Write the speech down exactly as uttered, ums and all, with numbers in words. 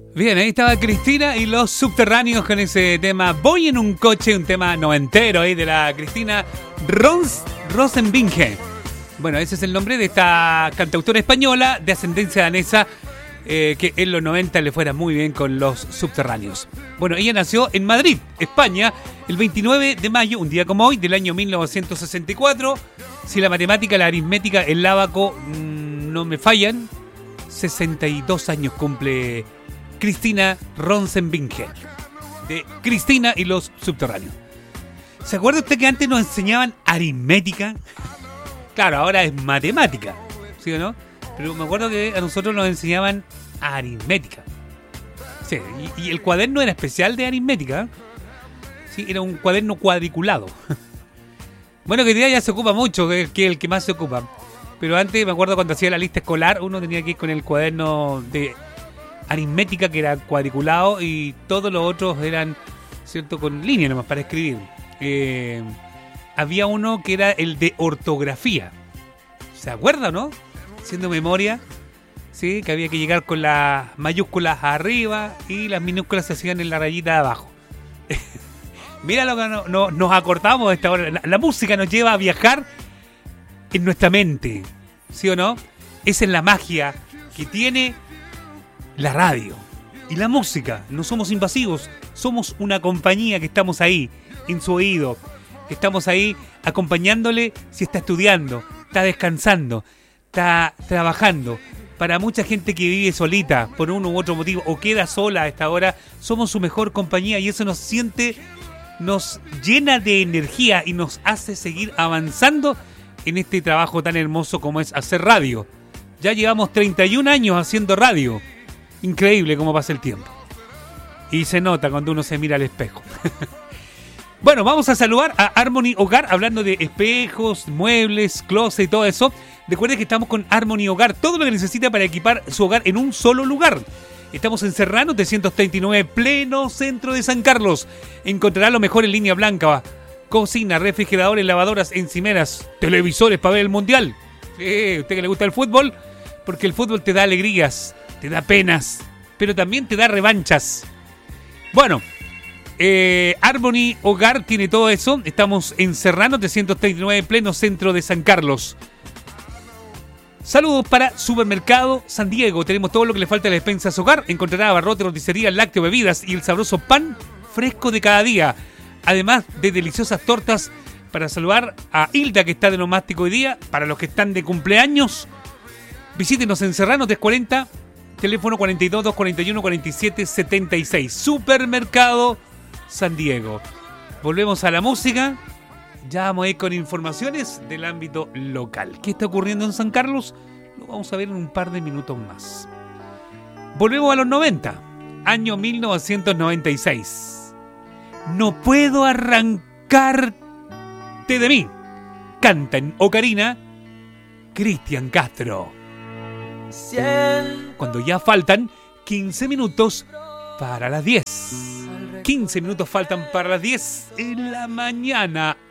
Bien, ahí estaba Cristina y los Subterráneos con ese tema Voy en un coche, un tema noventero ahí de la Cristina Rons, Rosenvinge. Bueno, ese es el nombre de esta cantautora española de ascendencia danesa eh, que en los noventa le fuera muy bien con los Subterráneos. Bueno, ella nació en Madrid, España, el veintinueve de mayo, un día como hoy, del año mil novecientos sesenta y cuatro. Si la matemática, la aritmética, el ábaco mmm, no me fallan, sesenta y dos años cumple Cristina Rosenvinge, de Cristina y los Subterráneos. ¿Se acuerda usted que antes nos enseñaban aritmética? Claro, ahora es matemática, ¿sí o no? Pero me acuerdo que a nosotros nos enseñaban aritmética. Sí, y, y el cuaderno era especial de aritmética. Sí, era un cuaderno cuadriculado. Bueno, que hoy día ya se ocupa mucho, que es el que más se ocupa. Pero antes, me acuerdo cuando hacía la lista escolar, uno tenía que ir con el cuaderno de aritmética, que era cuadriculado, y todos los otros eran, ¿cierto?, con línea nomás para escribir. Eh, había uno que era el de ortografía. ¿Se acuerda, no? Haciendo memoria, sí, que había que llegar con las mayúsculas arriba y las minúsculas se hacían en la rayita de abajo. Mira lo que no, no, nos acortamos de esta hora. La, la música nos lleva a viajar en nuestra mente, ¿sí o no? Esa es la magia que tiene la radio y la música. No somos invasivos, somos una compañía que estamos ahí, en su oído, que estamos ahí acompañándole si está estudiando, está descansando, está trabajando. Para mucha gente que vive solita por uno u otro motivo o queda sola a esta hora, somos su mejor compañía y eso nos siente, nos llena de energía y nos hace seguir avanzando en este trabajo tan hermoso como es hacer radio. Ya llevamos treinta y un años haciendo radio. Increíble cómo pasa el tiempo. Y se nota cuando uno se mira al espejo. Bueno, vamos a saludar a Harmony Hogar, hablando de espejos, muebles, closet y todo eso. Recuerde que estamos con Harmony Hogar, todo lo que necesita para equipar su hogar en un solo lugar. Estamos en Serrano trescientos treinta y nueve, pleno centro de San Carlos. Encontrará lo mejor en línea blanca: cocina, refrigeradores, lavadoras, encimeras, televisores para ver el mundial. Sí, usted que le gusta el fútbol, porque el fútbol te da alegrías, te da penas, pero también te da revanchas. Bueno, eh, Harmony Hogar tiene todo eso. Estamos en Serrano trescientos treinta y nueve, pleno centro de San Carlos. Saludos para Supermercado San Diego. Tenemos todo lo que le falta a la despensa a su hogar. Encontrará abarrotes, roticería, lácteo, bebidas y el sabroso pan fresco de cada día. Además de deliciosas tortas. Para saludar a Hilda, que está de nomástico hoy día. Para los que están de cumpleaños, visítenos en Serrano trescientos cuarenta, teléfono cuarenta y dos, doscientos cuarenta y uno, cuarenta y siete setenta y seis. Supermercado San Diego. Volvemos a la música. Ya vamos a ir con informaciones del ámbito local. ¿Qué está ocurriendo en San Carlos? Lo vamos a ver en un par de minutos más. Volvemos a los noventa. Año mil novecientos noventa y seis. No puedo arrancarte de mí. Canta en Ocarina Cristian Castro. Cuando ya faltan quince minutos para las diez. quince minutos faltan para las diez en la mañana.